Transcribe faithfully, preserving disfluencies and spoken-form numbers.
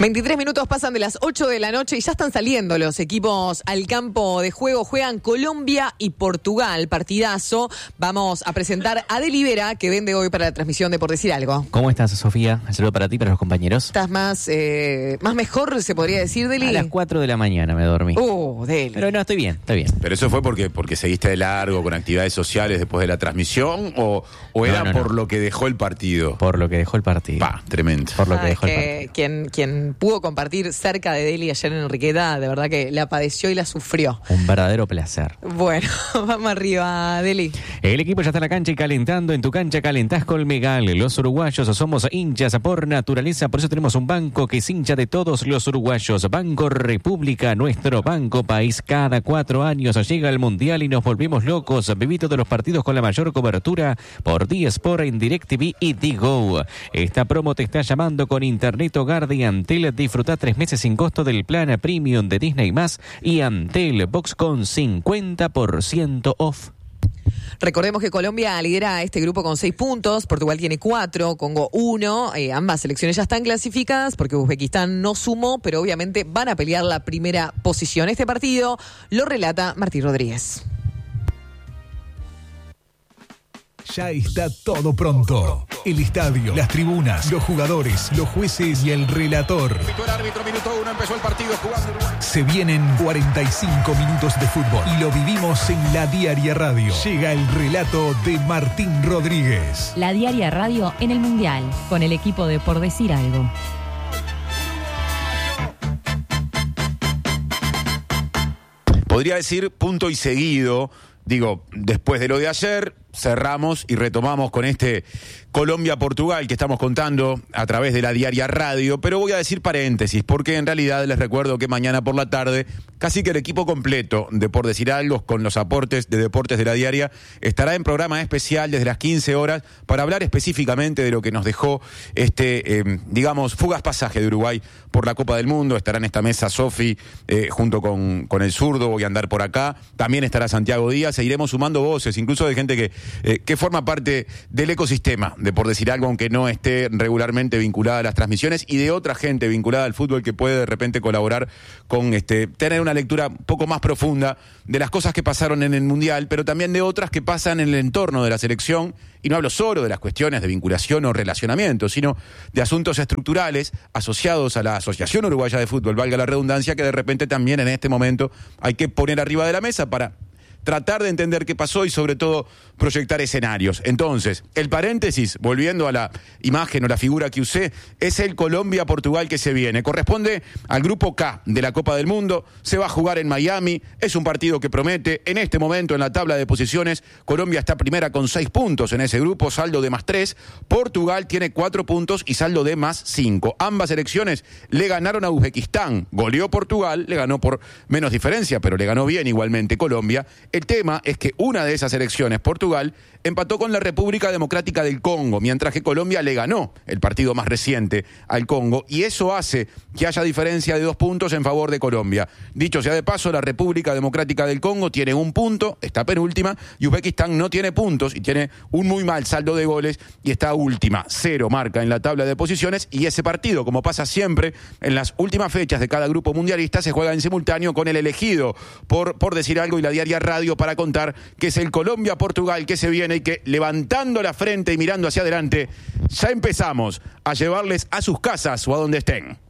veintitrés minutos pasan de las ocho de la noche y ya están saliendo los equipos al campo de juego. Juegan Colombia y Portugal, partidazo. Vamos a presentar a Deli Vera, que vende hoy para la transmisión de Por Decir Algo. ¿Cómo estás, Sofía? Un saludo para ti y para los compañeros. ¿Estás más, eh, más mejor, se podría decir, Deli? A las cuatro de la mañana me dormí. Uh, Deli. Pero no, estoy bien, estoy bien. ¿Pero eso fue porque, porque seguiste de largo con actividades sociales después de la transmisión o, o era No, no, no. por lo que dejó el partido? Por lo que dejó el partido. Pa, tremendo. Por lo que Ah, dejó es el que partido. quien, quien pudo compartir cerca de Deli ayer en Enriqueta, de verdad que la padeció y la sufrió. Un verdadero placer. Bueno, vamos arriba, Deli. El equipo ya está en la cancha y calentando. En tu cancha calentás Colmegal. Los uruguayos somos hinchas por naturaleza, por eso tenemos un banco que es hincha de todos los uruguayos. Banco República, nuestro banco país. Cada cuatro años llega el Mundial y nos volvemos locos. Viví todos los partidos con la mayor cobertura por D Sport, en DirecTV y Digo. Esta promo te está llamando con Internet Hogar de Antel. Disfruta tres meses sin costo del plan Premium de Disney Más y Antel Box con cincuenta por ciento off. Recordemos que Colombia lidera este grupo con seis puntos, Portugal tiene cuatro, Congo uno, eh, ambas selecciones ya están clasificadas porque Uzbekistán no sumó, pero obviamente van a pelear la primera posición. Este partido lo relata Martín Rodríguez. Ya está todo pronto. El estadio, las tribunas, los jugadores, los jueces y el relator. El árbitro, minuto uno, empezó el partido jugando Uruguay. Se vienen cuarenta y cinco minutos de fútbol y lo vivimos en La Diaria Radio. Llega el relato de Martín Rodríguez. La Diaria Radio en el Mundial, con el equipo de Por Decir Algo. Podría decir punto y seguido. Digo, después de lo de ayer, cerramos y retomamos con este Colombia-Portugal que estamos contando a través de La Diaria Radio, pero voy a decir paréntesis, porque en realidad les recuerdo que mañana por la tarde, casi que el equipo completo de Por Decir Algo, con los aportes de Deportes de La Diaria, estará en programa especial desde las quince horas para hablar específicamente de lo que nos dejó este, eh, digamos, fugaz pasaje de Uruguay por la Copa del Mundo. Estará en esta mesa Sofi eh, junto con, con el zurdo, voy a andar por acá, también estará Santiago Díaz, seguiremos sumando voces, incluso de gente que Eh, que forma parte del ecosistema de Por Decir Algo, aunque no esté regularmente vinculada a las transmisiones, y de otra gente vinculada al fútbol que puede de repente colaborar con este tener una lectura un poco más profunda de las cosas que pasaron en el Mundial, pero también de otras que pasan en el entorno de la selección, y no hablo solo de las cuestiones de vinculación o relacionamiento, sino de asuntos estructurales asociados a la Asociación Uruguaya de Fútbol, valga la redundancia, que de repente también en este momento hay que poner arriba de la mesa para tratar de entender qué pasó y sobre todo proyectar escenarios. Entonces, el paréntesis, volviendo a la imagen o la figura que usé, es el Colombia-Portugal que se viene. Corresponde al grupo K de la Copa del Mundo, se va a jugar en Miami, es un partido que promete. En este momento en la tabla de posiciones, Colombia está primera con seis puntos en ese grupo, saldo de más tres. Portugal tiene cuatro puntos y saldo de más cinco. Ambas selecciones le ganaron a Uzbekistán, goleó Portugal, le ganó por menos diferencia, pero le ganó bien igualmente Colombia. El tema es que una de esas elecciones, Portugal, empató con la República Democrática del Congo, mientras que Colombia le ganó el partido más reciente al Congo, y eso hace que haya diferencia de dos puntos en favor de Colombia. Dicho sea de paso, la República Democrática del Congo tiene un punto, está penúltima, y Uzbekistán no tiene puntos y tiene un muy mal saldo de goles y está última, cero marca en la tabla de posiciones, y ese partido, como pasa siempre en las últimas fechas de cada grupo mundialista, se juega en simultáneo con el elegido por, por Decir Algo y La Diaria Radio para contar que es el Colombia-Portugal que se viene y que, levantando la frente y mirando hacia adelante, ya empezamos a llevarles a sus casas o a donde estén.